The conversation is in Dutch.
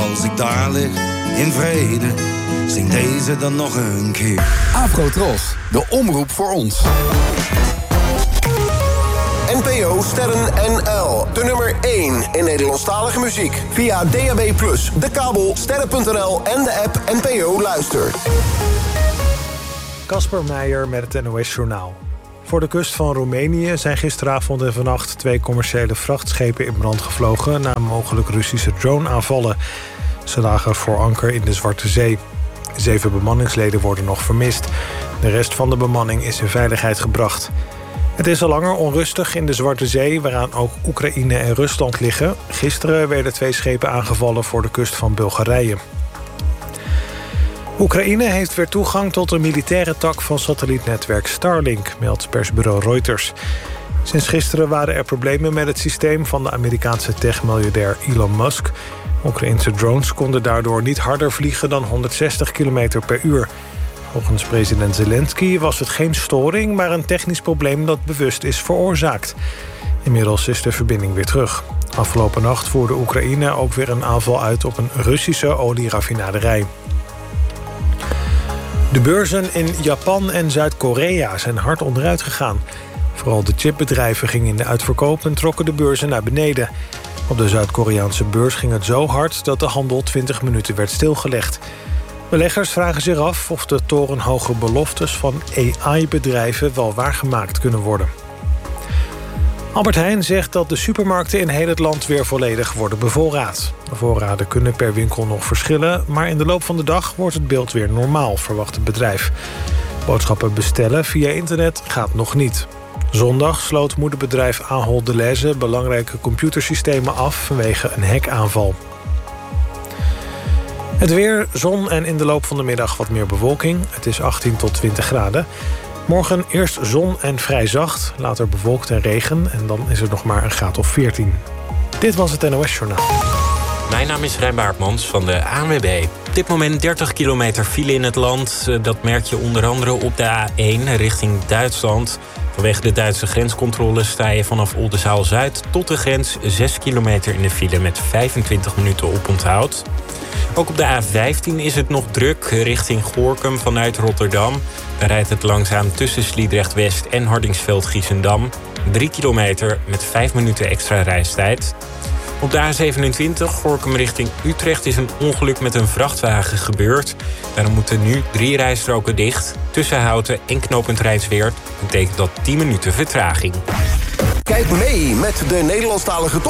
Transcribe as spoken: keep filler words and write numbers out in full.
als ik daar lig in vrede, zing deze dan nog een keer. Afrotros, de omroep voor ons. N P O Sterren N L, de nummer één in Nederlandstalige muziek. Via D A B plus, de kabel, sterren punt n l en de app N P O Luister. Casper Meijer met het N O S-journaal. Voor de kust van Roemenië zijn gisteravond en vannacht twee commerciële vrachtschepen in brand gevlogen na mogelijk Russische drone-aanvallen. Ze lagen voor anker in de Zwarte Zee. Zeven bemanningsleden worden nog vermist. De rest van de bemanning is in veiligheid gebracht. Het is al langer onrustig in de Zwarte Zee, waaraan ook Oekraïne en Rusland liggen. Gisteren werden twee schepen aangevallen voor de kust van Bulgarije. Oekraïne heeft weer toegang tot de militaire tak van satellietnetwerk Starlink, meldt persbureau Reuters. Sinds gisteren waren er problemen met het systeem van de Amerikaanse techmiljardair Elon Musk. Oekraïnse drones konden daardoor niet harder vliegen dan honderdzestig kilometer per uur. Volgens president Zelensky was het geen storing, maar een technisch probleem dat bewust is veroorzaakt. Inmiddels is de verbinding weer terug. Afgelopen nacht voerde Oekraïne ook weer een aanval uit op een Russische olieraffinaderij. De beurzen in Japan en Zuid-Korea zijn hard onderuit gegaan. Vooral de chipbedrijven gingen in de uitverkoop en trokken de beurzen naar beneden. Op de Zuid-Koreaanse beurs ging het zo hard dat de handel twintig minuten werd stilgelegd. Beleggers vragen zich af of de torenhoge beloftes van A I-bedrijven wel waargemaakt kunnen worden. Albert Heijn zegt dat de supermarkten in heel het land weer volledig worden bevoorraad. De voorraden kunnen per winkel nog verschillen, maar in de loop van de dag wordt het beeld weer normaal, verwacht het bedrijf. Boodschappen bestellen via internet gaat nog niet. Zondag sloot moederbedrijf Ahold Delhaize belangrijke computersystemen af vanwege een hackaanval. Het weer, zon en in de loop van de middag wat meer bewolking. Het is achttien tot twintig graden. Morgen eerst zon en vrij zacht, later bewolkt en regen... en dan is het nog maar een graad of veertien. Dit was het N O S-journaal. Mijn naam is Rijn Baartmans van de A N W B. Op dit moment dertig kilometer file in het land. Dat merk je onder andere op de A één richting Duitsland. Vanwege de Duitse grenscontrole sta je vanaf Oldenzaal-Zuid tot de grens zes kilometer in de file met vijfentwintig minuten oponthoud. Ook op de A vijftien is het nog druk richting Gorinchem vanuit Rotterdam. Daar rijdt het langzaam tussen Sliedrecht-West en Hardingsveld-Giessendam. drie kilometer met vijf minuten extra reistijd. Op de A zevenentwintig, Gorinchem richting Utrecht, is een ongeluk met een vrachtwagen gebeurd. Daarom moeten nu drie rijstroken dicht. Tussen Houten en knooppunt Rijnsweerd betekent dat tien minuten vertraging. Kijk mee met de Nederlandstalige top.